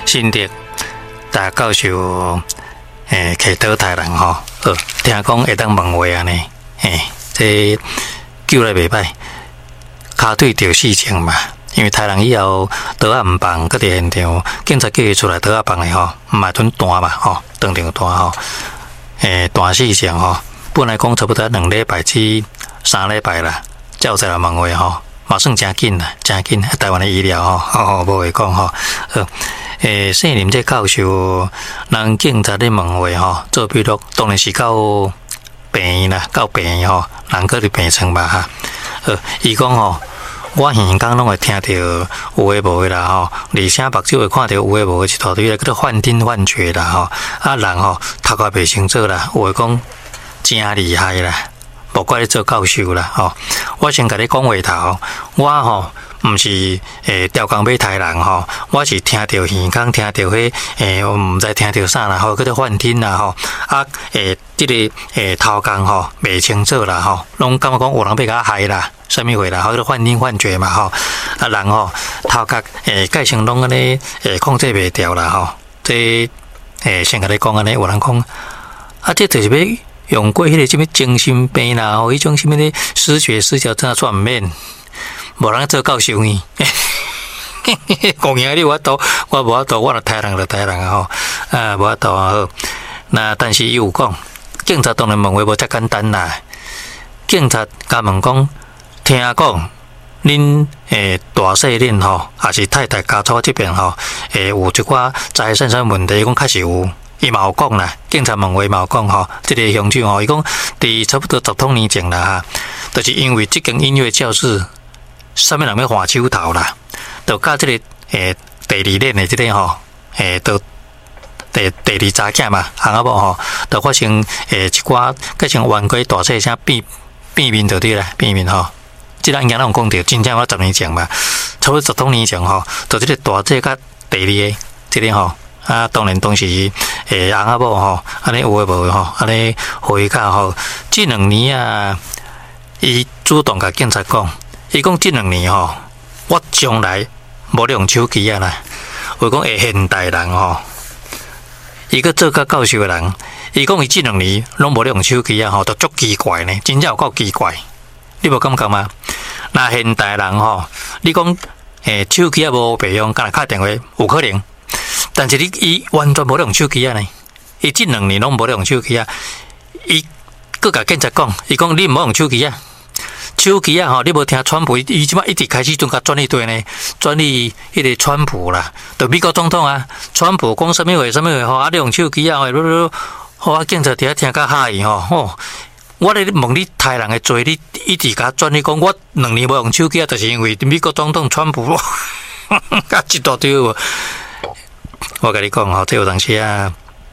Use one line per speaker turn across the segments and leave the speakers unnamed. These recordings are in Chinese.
新竹大教授启岛台人吼，听讲会当问话安尼，这救来袂歹，骹对着事情嘛。因为台人以后倒啊毋放，搁伫现场，警察叫伊出来倒啊放的吼，毋系准弹嘛吼，当场弹吼，弹事情吼，本来讲差不多2礼拜至3礼拜啦，才有再来问话吼，嘛算真紧啦，真紧。台湾的医疗吼，无话讲吼，姓林这教授，人警察咧问话吼，做笔录当然是到病院啦，到病院吼，人搁伫病床嘛哈，伊讲吼。我现讲拢会听到有诶无诶啦吼，而且目睭会看到有诶无诶一大堆啦，叫做幻听幻觉啦吼。啊人吼头壳袂清楚啦，有诶讲真厉害啦，无怪你做教授啦吼。我先甲你讲话头，我吼毋是调工买台人吼，我是听到现讲听到迄我毋知听到啥啦吼，叫做幻听啦吼。啊即个头壳吼袂清楚啦吼，拢感觉讲有人要甲我害啦。什么话啦？或者幻听幻觉嘛吼，啊人吼头壳改成拢安尼控制袂掉啦吼。这先甲你讲安尼，有人讲啊，这就是要用过迄个什么精神病啦，吼，迄种什么的失觉失调症算毋免，无人做教授呢。讲赢你我多，我无法度，我若台人就台人啊吼，无法度啊好。那但是伊有讲，警察当然问话无遮简单啦，警察甲问讲。听讲，恁大细恁吼，也是太太家属这边吼，有一寡财产上问题，讲确实有，伊嘛有讲啦。警察问话嘛有讲吼，这个乡长吼，伊讲伫差不多10多年前啦哈，就是因为这间音乐教室，上面人要换手头啦，就甲这个第二任的这个吼，就第二查囝嘛，行啊无吼，就发生一寡改成冤鬼大细声变面就对啦，变面吼。即个应该拢讲到，真正我10年前嘛，差不多10多年前吼，就即个大姐甲第二个即个吼，啊当然当时翁仔某吼，安尼有诶无吼，安尼回家吼，这2年啊，伊主动甲警察讲，伊讲这2年吼，我从来无用手机啊啦，有讲现代人吼，伊个做甲教授诶人，伊讲伊这2年拢无用手机啊吼，都足奇怪呢，真正有够奇怪。你无感觉吗？那现代人吼，你讲手机啊无备用，干若打电话有可能，但是伊完全无用手机啊呢。伊这2年拢无用手机啊，伊佮甲警察讲，伊讲你毋好用手机啊，手机啊吼，你无听川普，伊即摆一直开始准甲转去对呢，转去迄个川普啦，就美国总统啊，川普讲什么话吼，啊你用手机啊，好啊，警察伫遐听甲吓伊吼。我咧问你台人的罪，你一直甲转去讲，我2年无用手机啊，就是因为美国总统川普，甲一大堆无。我甲你讲吼，这有当时啊，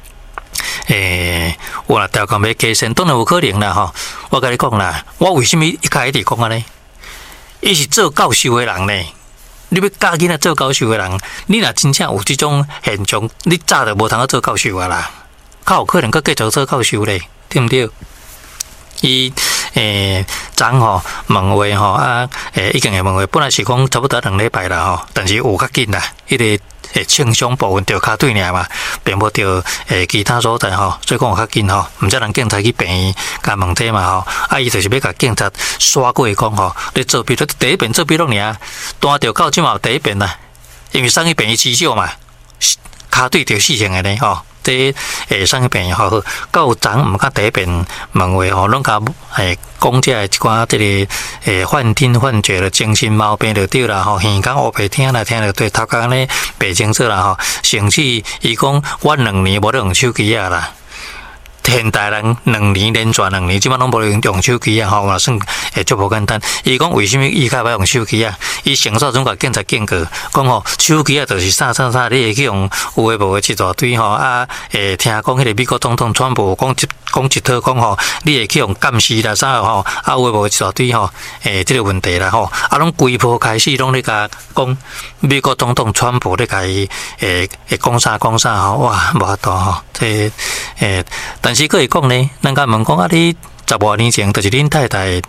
我若调工要加薪，当然有可能啦吼。我甲你讲啦，我为什么一开始讲安尼？伊是做教授的人呢，你要教囡仔做教授的人，你若真正有这种现象，你早就无通做教授啊啦，较有可能佮继续做教授咧，对毋对？伊昨吼问话吼啊，已经会问话，本来是讲差不多2礼拜啦吼，但是有较紧啦，迄个轻伤部分着骹对尔嘛，并无着其他所在吼，所以讲有较紧吼，毋则人警察去病院甲问题嘛吼，啊伊就是要甲警察刷过讲吼，你做笔录第一遍做笔录尔，单着到即嘛第一遍啦，因为送去病院治疗嘛，骹对着事情的呢吼。这送去病院吼，到昨毋甲第一遍问话吼，拢甲讲这一寡这个幻听幻觉的精神毛病就对啦吼，耳讲乌白听啦，听了对头壳呢白清楚啦吼，甚至伊讲我2年无用手机啊啦。现代人2年连续2年，即摆拢无用手机啊！吼，也算足无简单。伊讲为什么伊较要用手机啊？伊成早总甲警察警告，讲吼手机啊，就是啥，你会去用有诶无诶一大堆吼啊！听讲迄个美国总统川普讲一套讲吼，你会去用监视啦啥吼啊？有诶无一大堆吼即个问题啦吼啊！拢规波开始拢咧甲讲美国总统川普咧甲伊讲啥吼哇无法度吼这但是佫会讲呢，人家问讲啊，你10多年前就是恁太太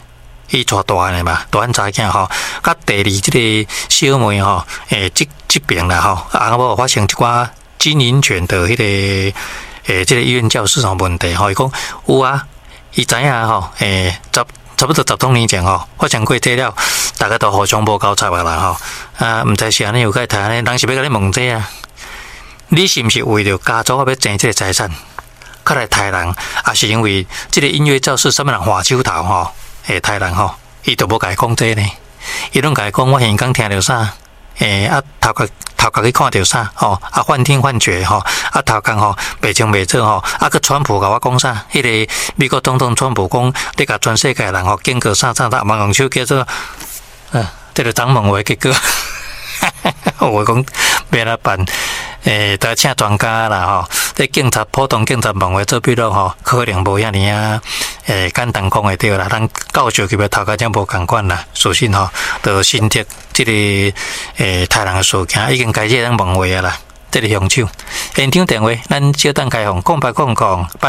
伊带大汉的嘛，大汉查囝吼，甲第二即个小妹吼，这边啦吼，阿某发生一寡经营权的迄个这个医院教室上问题吼，伊讲有啊，伊知影吼，差不多10多年前吼，发生过这了，大家都互相无交叉啊啦吼，啊，毋知是安尼有解谈呢？人是要甲你问这啊？你是毋是为着家族要争这个财产，较来杀人，还是因为这个音乐教室什么人画手头吼？杀人吼，伊都无甲伊讲这呢，伊拢甲伊讲我现刚听到啥，头壳去看到啥，吼，幻听幻觉吼，头壳吼袂清袂楚吼，个川普甲我讲啥，迄个美国总统川普讲，你甲全世界人吼间隔啥，忙用手叫做，这个张猛为结果，我讲要哪办？得请专家啦吼，这警察普通警察问话做笔录吼，可能无遐尼啊，简单讲会对啦。咱教授级别头家真无共款啦，所幸吼，就新竹这个杀人的事件已经开始咱问话啊啦。这个凶手现场电话，咱小等开放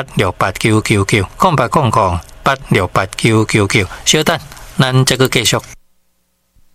0800868999，0800868999，小等咱再个继续。